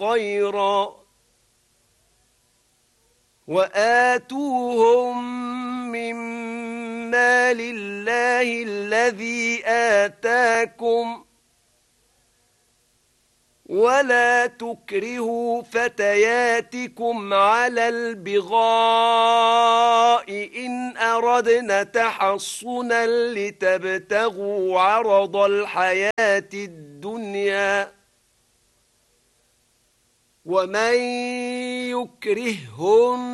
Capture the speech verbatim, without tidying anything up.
خيرا وآتوهم من مال الله الذي آتاكم ولا تكرهوا فتياتكم على البغاء إن أردنا تحصنا لتبتغوا عرض الحياة الدنيا ومن يكرههن